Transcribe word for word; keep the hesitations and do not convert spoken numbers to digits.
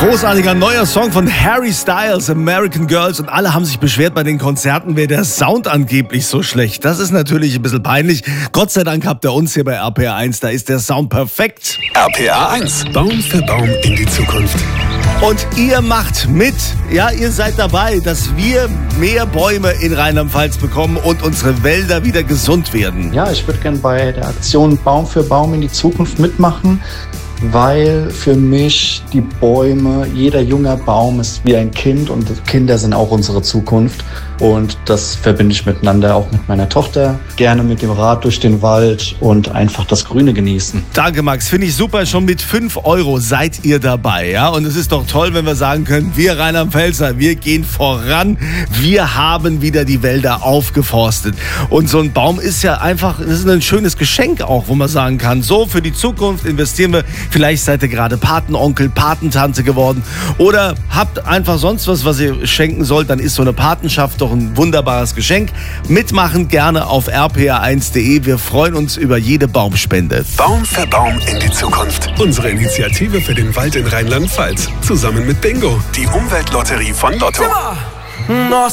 Großartiger neuer Song von Harry Styles, American Girls. Und alle haben sich beschwert, bei den Konzerten wäre der Sound angeblich so schlecht. Das ist natürlich ein bisschen peinlich. Gott sei Dank habt ihr uns hier bei R P R eins. Da ist der Sound perfekt. R P R eins. Baum für Baum in die Zukunft. Und ihr macht mit. Ja, ihr seid dabei, dass wir mehr Bäume in Rheinland-Pfalz bekommen und unsere Wälder wieder gesund werden. Ja, ich würde gerne bei der Aktion Baum für Baum in die Zukunft mitmachen, weil für mich die Bäume, jeder junger Baum ist wie ein Kind und Kinder sind auch unsere Zukunft. Und das verbinde ich miteinander, auch mit meiner Tochter. Gerne mit dem Rad durch den Wald und einfach das Grüne genießen. Danke, Max. Finde ich super. Schon mit fünf Euro seid ihr dabei. Ja? Und es ist doch toll, wenn wir sagen können, wir Rheinland-Pfälzer, wir gehen voran. Wir haben wieder die Wälder aufgeforstet. Und so ein Baum ist ja einfach, das ist ein schönes Geschenk auch, wo man sagen kann, so für die Zukunft investieren wir. Vielleicht seid ihr gerade Patenonkel, Patentante geworden oder habt einfach sonst was, was ihr schenken sollt. Dann ist so eine Patenschaft doch ein wunderbares Geschenk. Mitmachen gerne auf r p r eins punkt d e. Wir freuen uns über jede Baumspende. Baum für Baum in die Zukunft. Unsere Initiative für den Wald in Rheinland-Pfalz. Zusammen mit Bingo, die Umweltlotterie von Lotto. Ja.